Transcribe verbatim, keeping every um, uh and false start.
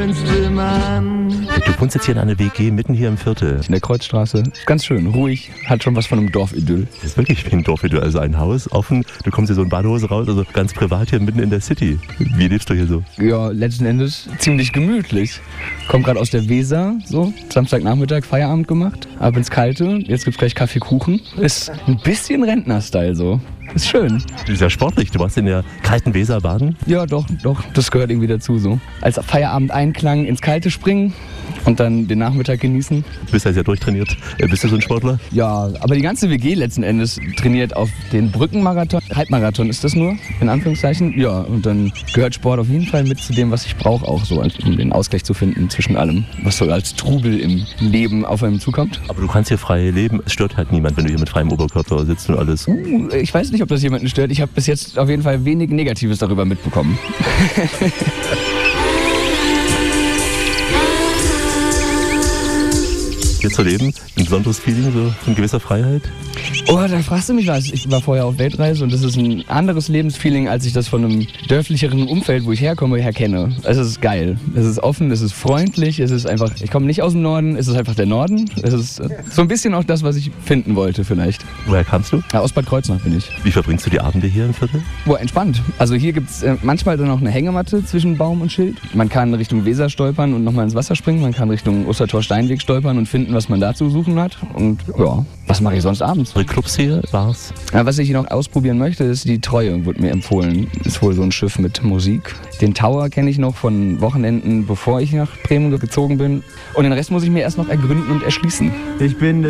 Du wohnst jetzt hier in einer W G mitten hier im Viertel. In der Kreuzstraße. Ganz schön, ruhig, hat schon was von einem Dorfidyll. Das ist wirklich wie ein Dorfidyll, also ein Haus, offen, du kommst hier so in Badehose raus, also ganz privat hier mitten in der City. Wie lebst du hier so? Ja, letzten Endes ziemlich gemütlich. Komm gerade aus der Weser, so, Samstagnachmittag Feierabend gemacht, ab ins Kalte, jetzt gibt's gleich Kaffee, Kuchen. Ist ein bisschen Rentner-Style so. Ist schön. Du bist ja sportlich, du warst in der kalten Weser baden? Ja, doch, doch, das gehört irgendwie dazu so. Als Feierabend-Einklang ins Kalte springen und dann den Nachmittag genießen. Du bist ja sehr durchtrainiert. Bist du so ein Sportler? Ja, aber die ganze W G letzten Endes trainiert auf den Brückenmarathon. Halbmarathon ist das nur, in Anführungszeichen. Ja, und dann gehört Sport auf jeden Fall mit zu dem, was ich brauche, auch so, um den Ausgleich zu finden zwischen allem, was so als Trubel im Leben auf einem zukommt. Aber du kannst hier frei leben, es stört halt niemand, wenn du hier mit freiem Oberkörper sitzt und alles. Uh, ich weiß nicht, ob das jemanden stört. Ich habe bis jetzt auf jeden Fall wenig Negatives darüber mitbekommen. Hier zu leben, ein besonderes Feeling, so in gewisser Freiheit? Oh, da fragst du mich was. Ich war vorher auf Weltreise und das ist ein anderes Lebensfeeling, als ich das von einem dörflicheren Umfeld, wo ich herkomme, her kenne. Es ist geil. Es ist offen, es ist freundlich, es ist einfach, ich komme nicht aus dem Norden, es ist einfach der Norden. Es ist so ein bisschen auch das, was ich finden wollte vielleicht. Woher kamst du? Ja, aus Bad Kreuznach bin ich. Wie verbringst du die Abende hier im Viertel? Boah, entspannt. Also hier gibt es äh, manchmal dann noch eine Hängematte zwischen Baum und Schild. Man kann Richtung Weser stolpern und nochmal ins Wasser springen. Man kann Richtung Ostertor-Steinweg stolpern und finden, was man da zu suchen hat. Und ja, was mache ich sonst abends? Die Clubs hier war's? Ja, was ich hier noch ausprobieren möchte, ist die Treue, wurde mir empfohlen. Ist wohl so ein Schiff mit Musik. Den Tower kenne ich noch von Wochenenden, bevor ich nach Bremen gezogen bin. Und den Rest muss ich mir erst noch ergründen und erschließen. Ich bin